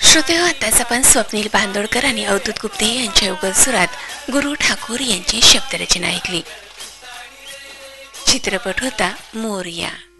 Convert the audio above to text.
श्रोते हो, आताच आपण स्वप्नील बांदोडकर आणि अवधूत गुप्ते यांच्या युगल सुरात गुरु ठाकूर यांची शब्दरचना ऐकली. चित्रपट होता मोरया.